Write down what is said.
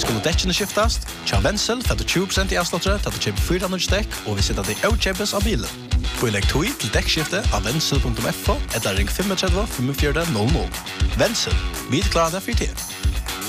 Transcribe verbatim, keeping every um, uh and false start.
skulle dekkene skiftast. Tja Wenzel får du tjue prosent i avslottere til at du kjøper fyra nødvendig dekk, og vi sitter det i avkjøpes av bilen. På legg to til dekkskifte av wenzel punktum f o eller ring fem tre fem fem fire null null. Wenzel, vi er klare for tid.